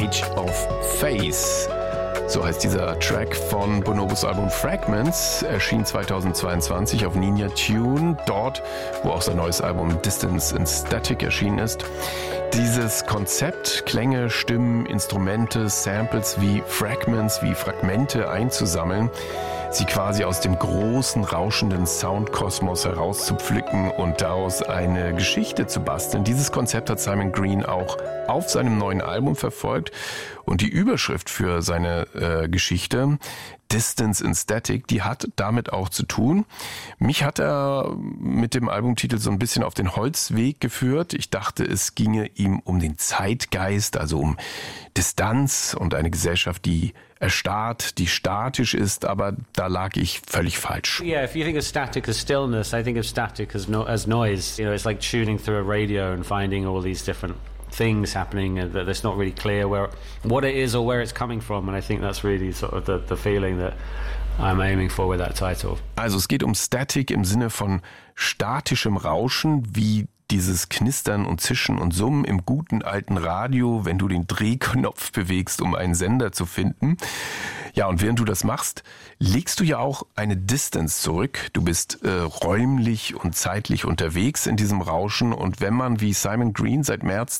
Age of Faith. So heißt dieser Track von Bonobos Album Fragments, erschien 2022 auf Ninja Tune, dort, wo auch sein neues Album Distance and Static erschienen ist. Dieses Konzept, Klänge, Stimmen, Instrumente, Samples wie Fragments, wie Fragmente einzusammeln, sie quasi aus dem großen, rauschenden Soundkosmos herauszupflücken und daraus eine Geschichte zu basteln. Dieses Konzept hat Simon Green auch auf seinem neuen Album verfolgt und die Überschrift für seine Geschichte, Distance and Static, die hat damit auch zu tun. Mich hat er mit dem Albumtitel so ein bisschen auf den Holzweg geführt. Ich dachte, es ginge ihm um den Zeitgeist, also um Distanz und eine Gesellschaft, die erstarrt, die statisch ist, aber da lag ich völlig falsch. Yeah, if you think of static as stillness, I think of static as noise. You know, it's like tuning through a radio and finding all these different things happening that it's not really clear what it is or where it's coming from, and I think that's really sort of the feeling that I'm aiming for with that title. Also es geht um Static im Sinne von statischem Rauschen, wie dieses Knistern und Zischen und Summen im guten alten Radio, wenn du den Drehknopf bewegst, um einen Sender zu finden. Ja, und während du das machst, legst du ja auch eine Distance zurück. Du bist räumlich und zeitlich unterwegs in diesem Rauschen. Und wenn man wie Simon Green seit März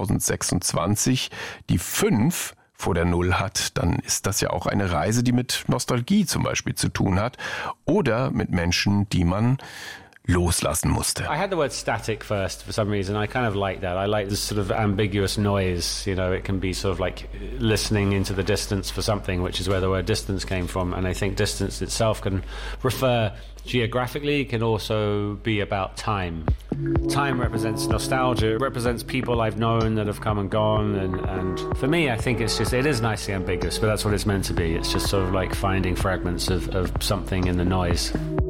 2026 die 5 vor der Null hat, dann ist das ja auch eine Reise, die mit Nostalgie zum Beispiel zu tun hat oder mit Menschen, die man loslassen musste. I had the word static first for some reason. I kind of like that. I like this sort of ambiguous noise. You know, it can be sort of like listening into the distance for something, which is where the word distance came from. And I think distance itself can refer geographically, can also be about time. Time represents nostalgia. It represents people I've known that have come and gone. And for me, I think it is nicely ambiguous, but that's what it's meant to be. It's just sort of like finding fragments of something in the noise.